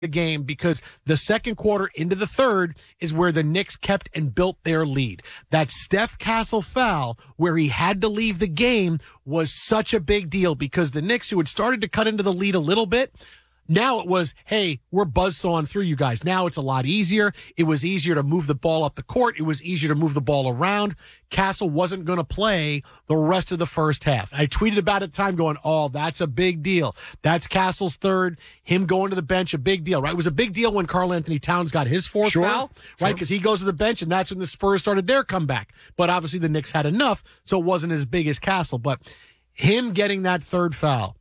the game because the second quarter into the third is where the Knicks kept and built their lead. That Steph Castle foul where he had to leave the game was such a big deal because the Knicks, who had started to cut into the lead a little bit, now it was, hey, we're buzzsawing through you guys. Now it's a lot easier. It was easier to move the ball up the court. It was easier to move the ball around. Castle wasn't going to play the rest of the first half. I tweeted about it at the time going, oh, that's a big deal. That's Castle's third. Him going to the bench, a big deal, right? It was a big deal when Karl Anthony Towns got his fourth foul, right? Because he goes to the bench, and that's when the Spurs started their comeback. But obviously the Knicks had enough, so it wasn't as big as Castle. But him getting that third foul,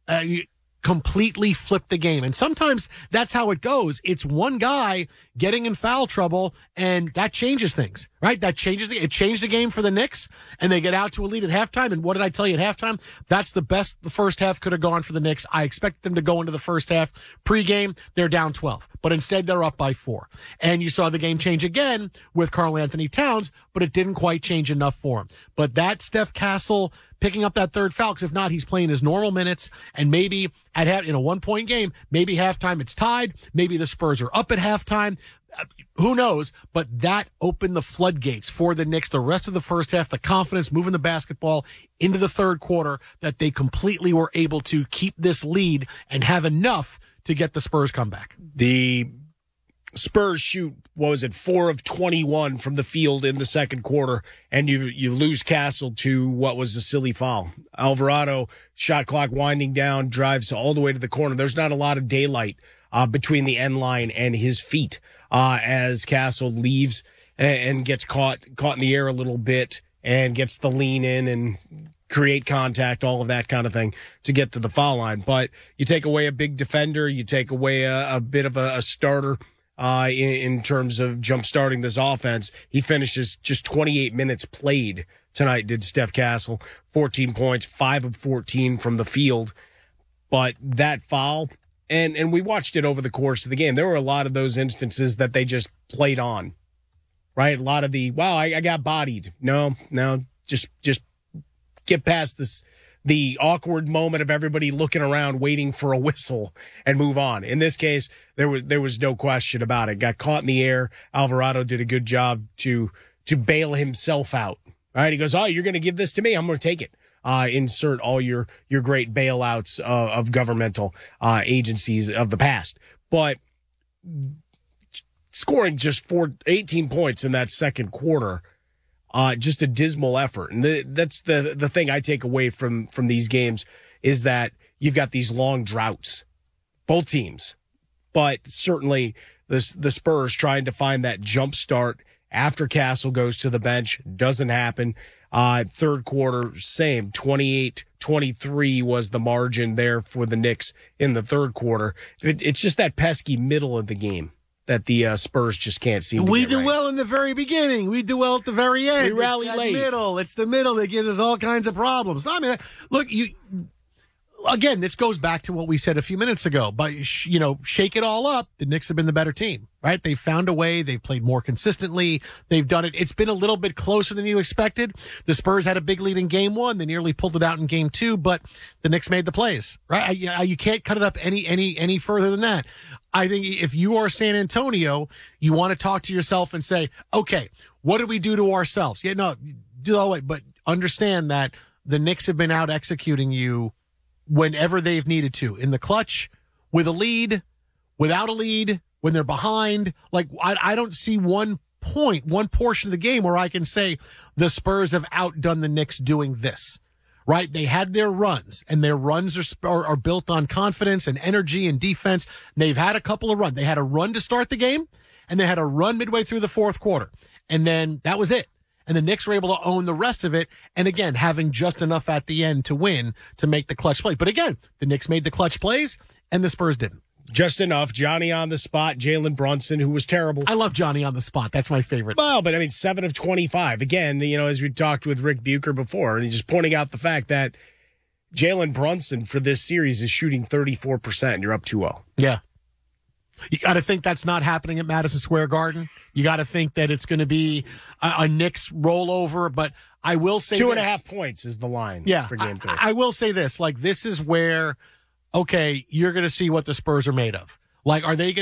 completely flipped the game. And sometimes that's how it goes. It's one guy getting in foul trouble, and that changes things, right? It changed the game for the Knicks, and they get out to a lead at halftime. And what did I tell you at halftime? That's the best the first half could have gone for the Knicks. I expected them to go into the first half. Pre-game, they're down 12, but instead they're up by 4. And you saw the game change again with Karl Anthony Towns, but it didn't quite change enough for him. But that Steph Castle picking up that third foul, because if not, he's playing his normal minutes, and maybe in a one-point game, maybe halftime it's tied, maybe the Spurs are up at halftime, who knows, but that opened the floodgates for the Knicks the rest of the first half, the confidence moving the basketball into the third quarter, that they completely were able to keep this lead and have enough to get the Spurs comeback. The Spurs shoot, 4 of 21 from the field in the second quarter, and you lose Castle to what was a silly foul. Alvarado, shot clock winding down, drives all the way to the corner. There's not a lot of daylight between the end line and his feet as Castle leaves and gets caught in the air a little bit and gets the lean in and create contact, all of that kind of thing to get to the foul line. But you take away a big defender, you take away a bit of a starter in terms of jump-starting this offense. He finishes just 28 minutes played tonight, did Steph Castle. 14 points, 5 of 14 from the field. But that foul, and we watched it over the course of the game, there were a lot of those instances that they just played on, right? A lot of I got bodied. No, just get past this, the awkward moment of everybody looking around, waiting for a whistle, and move on. In this case, there was no question about it. Got caught in the air. Alvarado did a good job to bail himself out. All right, he goes, oh, you're going to give this to me? I'm going to take it. Insert all your great bailouts of governmental agencies of the past. But scoring just 18 points in that second quarter, just a dismal effort. And that's the thing I take away from these games is that you've got these long droughts, both teams, but certainly the Spurs trying to find that jump start after Castle goes to the bench. Doesn't happen. Third quarter, same, 28-23 was the margin there for the Knicks in the third quarter. It's just that pesky middle of the game that the Spurs just can't seem to We get do right. well in the very beginning. We do well at the very end. We rally late. It's the middle that gives us all kinds of problems. I mean, look, again, this goes back to what we said a few minutes ago. But, shake it all up, the Knicks have been the better team, right? They've found a way. They've played more consistently. They've done it. It's been a little bit closer than you expected. The Spurs had a big lead in game 1. They nearly pulled it out in game 2, but the Knicks made the plays, right? You can't cut it up any further than that. I think if you are San Antonio, you want to talk to yourself and say, okay, what did we do to ourselves? Yeah, no, do all right, but understand that the Knicks have been out executing you whenever they've needed to, in the clutch, with a lead, without a lead, when they're behind. Like, I don't see one portion of the game where I can say the Spurs have outdone the Knicks doing this, right? They had their runs, and their runs are built on confidence and energy and defense. And they've had a couple of runs. They had a run to start the game, and they had a run midway through the fourth quarter. And then that was it. And the Knicks were able to own the rest of it. And again, having just enough at the end to win, to make the clutch play. But again, the Knicks made the clutch plays and the Spurs didn't. Just enough. Johnny on the spot. Jalen Brunson, who was terrible. I love Johnny on the spot. That's my favorite. Well, but 7 of 25. Again, as we talked with Rick Bucher before, and he's just pointing out the fact that Jalen Brunson for this series is shooting 34%. And you're up 2-0. Yeah. You got to think that's not happening at Madison Square Garden. You got to think that it's going to be a Knicks rollover. But I will say 2.5 points is the line for game 3. I will say this. Like, this is where, okay, you're going to see what the Spurs are made of. Like, are they